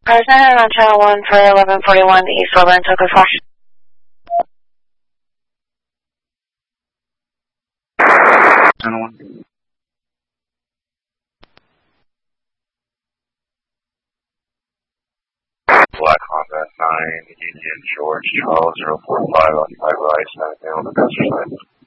Cars 9 on channel 1 for 1141 East Woodland, Toka Flash. Channel 1. Black Honda 9, Union George Charles 045 on 5 right, 7 down on the passenger side.